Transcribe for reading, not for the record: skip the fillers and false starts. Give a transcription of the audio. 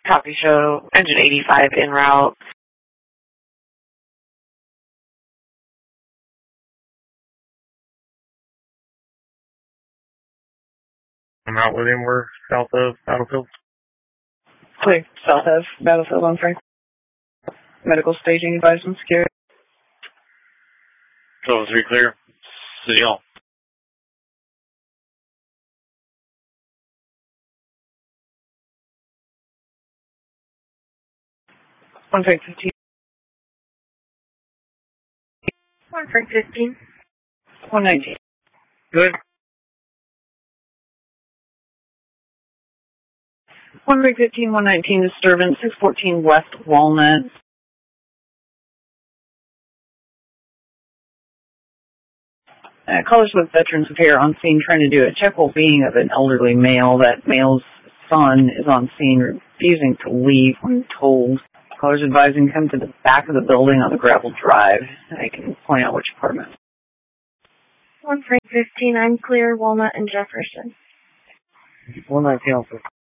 Copy show, engine 85 en route. I'm out with him. We're south of Battlefield. Clear, south of Battlefield on Frank. Medical staging advisement security. 12-3 clear. City Hall. One Frank 15. 1 Frank 15. 119. Good. 1 Frank 15, 119 disturbance, 614 West Walnut. Callers with Veterans Affairs on scene trying to do a check well-being of an elderly male. That male's son is on scene refusing to leave when told. Callers advising come to the back of the building on the gravel drive. I can point out which apartment. 1 Frank 15, I'm clear, Walnut and Jefferson. 119 also.